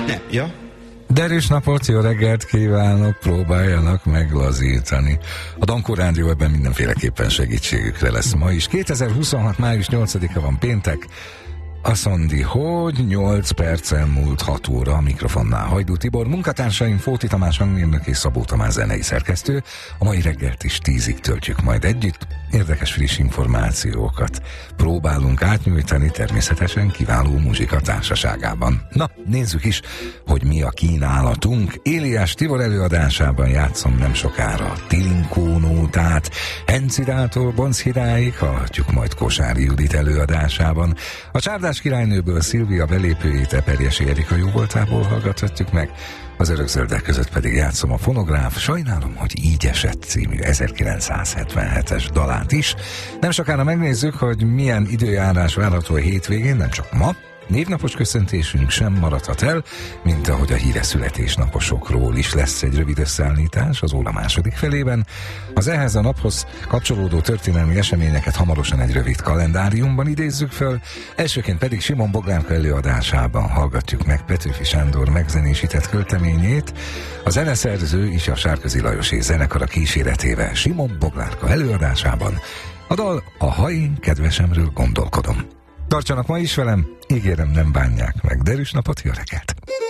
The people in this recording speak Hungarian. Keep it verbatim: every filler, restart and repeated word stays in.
Nem, ja. Derűs napot, jó reggelt kívánok, próbáljanak meglazítani. A Dankó Rádió ebben mindenféleképpen segítségükre lesz ma is. kétezer-huszonhat. május nyolcadika van, péntek. Azt mondja, hogy nyolc percen múlt hat óra, a mikrofonnál Hajdú Tibor, munkatársaim Fóti Tamás hangmérnök és Szabó Tamás zenei szerkesztő. A mai reggelt is tízig töltjük majd együtt. Érdekes friss információkat próbálunk átnyújtani, természetesen kiváló muzsika társaságában. Na, nézzük is, hogy mi a kínálatunk. Éliás Tibor előadásában játszom nem sokára Tilinkó nótát, Encirától Bonszkiráig hallhatjuk majd Kosári Judit előadásában. A Csárdás királynőből Szilvia belépőjét Eperjesi Erika jóvoltából hallgathatjuk meg, az örökzöldek között pedig játszom a fonográf Sajnálom, hogy így esett című ezerkilencszázhetvenhetes dalát is. Nem sokára megnézzük, hogy milyen időjárás várható a hétvégén, nem csak ma. Névnapos köszöntésünk sem maradhat el, mint ahogy a híres születésnaposokról is lesz egy rövid összeállítás az óra második felében. Az ehhez a naphoz kapcsolódó történelmi eseményeket hamarosan egy rövid kalendáriumban idézzük föl, elsőként pedig Simon Boglárka előadásában hallgatjuk meg Petőfi Sándor megzenésített költeményét, a zeneszerző is a Sárközi Lajos és zenekara kíséretével Simon Boglárka előadásában. A dal a Ha én kedvesemről gondolkodom. Tartsanak ma is velem, ígérem, nem bánják meg. Derűs napot, jó reggelt!